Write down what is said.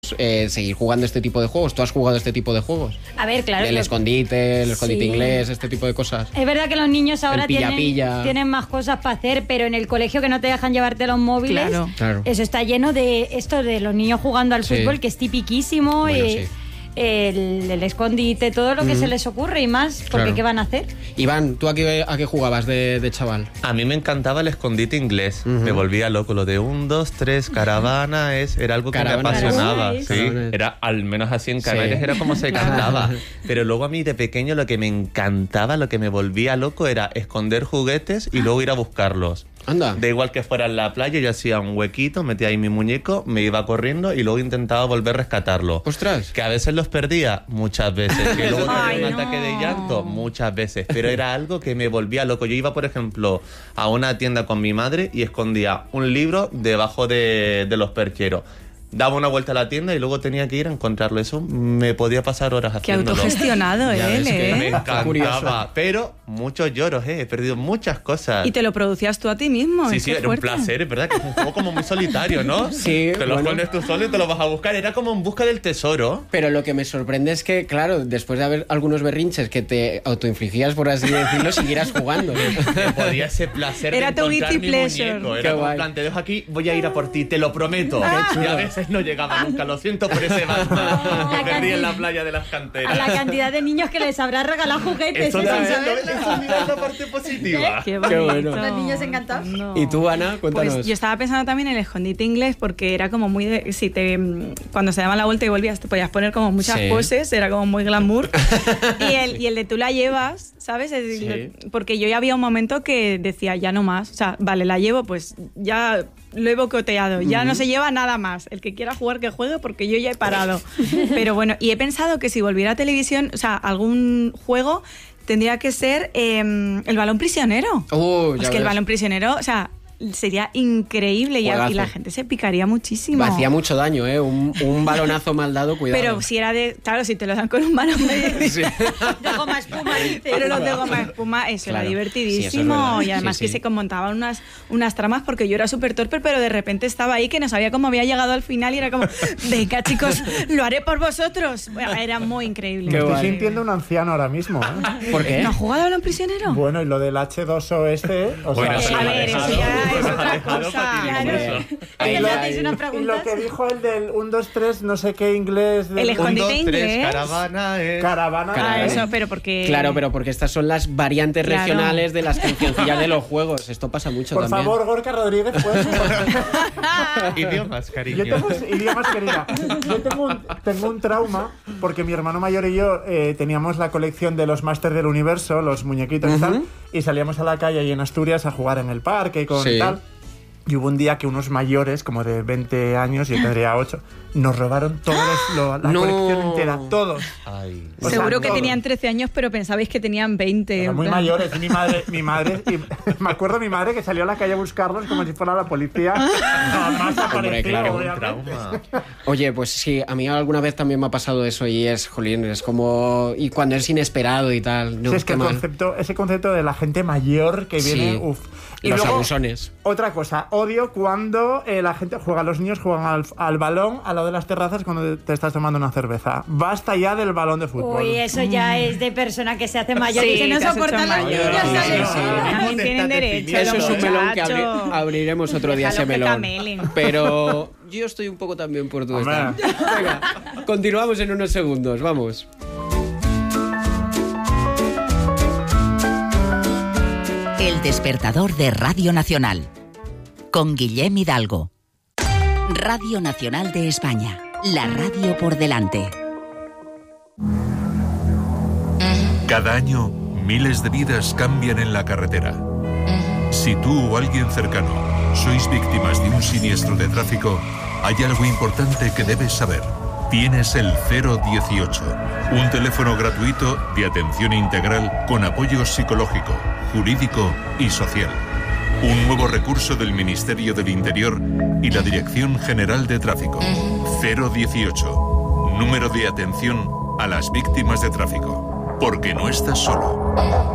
seguir jugando este tipo de juegos. ¿Tú has jugado este tipo de juegos? A ver, claro. El escondite Sí. inglés, este tipo de cosas. Es verdad que los niños ahora pilla-pilla. tienen más cosas para hacer, pero en el colegio que no te dejan llevarte los móviles, Claro. eso está lleno de esto de los niños jugando al fútbol, que es tipiquísimo. Bueno, sí. El escondite, todo lo que se les ocurre y más, porque Claro. ¿qué van a hacer? Iván, ¿tú a qué jugabas de chaval? A mí me encantaba el escondite inglés. Me volvía loco. Lo de 1, 2, 3, caravana, era algo que Caravana. me apasionaba. Caravana. Sí, era al menos así en Canarias, Sí. era como se cantaba. Pero luego a mí de pequeño lo que me encantaba, lo que me volvía loco era esconder juguetes y luego ir a buscarlos. Anda. Da igual que fuera en la playa, yo hacía un huequito, metía ahí mi muñeco, me iba corriendo y luego intentaba volver a rescatarlo. Ostras. Que a veces los perdía, muchas veces. Que luego Ay, tenía un no. ataque de llanto, muchas veces. Pero era algo que me volvía loco. Yo iba, por ejemplo, a una tienda con mi madre y escondía un libro debajo de los percheros. Daba una vuelta a la tienda y luego tenía que ir a encontrarlo. Eso me podía pasar horas Qué haciéndolo. autogestionado Ya él, ves que Me Está curioso. encantaba. Pero muchos lloros, he perdido muchas cosas. Y te lo producías tú a ti mismo. Sí, qué sí, era un fuerte. placer, es verdad que es un juego como muy solitario, ¿no? Sí, Te lo bueno. pones tú solo y te lo vas a buscar. Era como en busca del tesoro. Pero lo que me sorprende es que, claro, después de haber algunos berrinches que te autoinfligías, por así decirlo, siguieras jugando. Te podía ese placer Era de tu encontrar guilty mi pleasure. muñeco. Qué Era como guay. en plan, te dejo aquí, voy a ir a por ti, te lo prometo. Y a veces no llegaba nunca, lo siento por ese Batman que perdí en la playa de las A canteras. la cantidad de niños que les habrá regalado juguetes. Eso sin también, saber. eso mira la parte positiva. Qué Qué bonito. bueno. Los niños encantados. No. ¿Y tú, Ana? Cuéntanos. Pues yo estaba pensando también en el escondite inglés porque era como muy de, cuando se daba la vuelta y volvías te podías poner como muchas Sí. poses, era como muy glamour. y el de tú la llevas, ¿sabes? Sí. Porque yo ya había un momento que decía ya no más, o sea, vale, la llevo, pues ya lo he boicoteado, ya no se lleva nada más. El que quiera jugar que juegue porque yo ya he parado. Pero bueno, y he pensado que si volviera a televisión, o sea, algún juego tendría que ser el balón prisionero. Ya Es que el ves. balón prisionero, o sea, sería increíble y Juegazo. la gente se picaría muchísimo. Hacía mucho daño, ¿eh? Un balonazo mal dado, cuidado. Pero si era de... Claro, si te lo dan con un balón de... Sí. De goma espuma, dice. Pero los de goma espuma, eso Claro. era Sí, divertidísimo. eso es verdad. Y además Sí, que sí. se montaban unas tramas porque yo era súper torpe, pero de repente estaba ahí que no sabía cómo había llegado al final y era como, venga chicos, lo haré por vosotros. Bueno, era muy increíble. Qué Me estoy guay. sintiendo un anciano ahora mismo, ¿eh? ¿Por qué? ¿No has jugado a balón prisionero? Bueno, y lo del H2O o Bueno, sea, sí, a ver, eso ya es otra dejado cosa. fatídico Claro. eso. Ahí, ¿Ya le ahí. hacéis unas y preguntas? lo que dijo el del 1, 2, 3, no sé qué inglés... El del- escondite 1, 2, 3, inglés. caravana, Caravana. Ah, eso, pero porque... Claro, pero porque estas son las variantes Claro. regionales de las cancioncillas de los juegos. Esto pasa mucho Por también. favor, Gorka Rodríguez, pues... Idiomas, cariño. Yo tengo idiomas, querida. Yo tengo un trauma porque mi hermano mayor y yo teníamos la colección de los Masters del Universo, los muñequitos y tal, y salíamos a la calle ahí en Asturias a jugar en el parque y con Sí. tal. Y hubo un día que unos mayores, como de 20 años, yo tendría 8, nos robaron la No. colección entera, todos. Ay. O sea, Seguro que todos. tenían 13 años, pero pensabais que tenían 20. Eran muy en plan. mayores. Y mi madre, y me acuerdo mi madre que salió a la calle a buscarlos como si fuera la policía. Jamás apareció, claro, Un obviamente. trauma. Oye, pues sí, a mí alguna vez también me ha pasado eso y es, jolín, es como... Y cuando es inesperado y tal, no, Sí, es que qué mal. ese concepto de la gente mayor que viene, Sí. uff. Los abusones. Otra cosa, odio cuando la gente los niños juegan al balón al lado de las terrazas cuando te estás tomando una cerveza. Basta ya del balón de fútbol. Uy, eso ya es de persona que se hace mayor y Sí, que no te has soporta hecho los mayor. niños. Sí, ¿sabes? sí, sí. También Te tienen estás derecho. Eso los es un melón que muchachos. abriremos otro día, ese Déjalo que melón. camelen. Pero yo estoy un poco también por tu Hombre. esta. Venga, continuamos en unos segundos, vamos. El despertador de Radio Nacional. Con Guillem Hidalgo. Radio Nacional de España. La radio por delante. Cada año, miles de vidas cambian en la carretera. Si tú o alguien cercano sois víctimas de un siniestro de tráfico, hay algo importante que debes saber. Tienes el 018, un teléfono gratuito de atención integral con apoyo psicológico, jurídico y social. Un nuevo recurso del Ministerio del Interior y la Dirección General de Tráfico. 018, número de atención a las víctimas de tráfico. Porque no estás solo.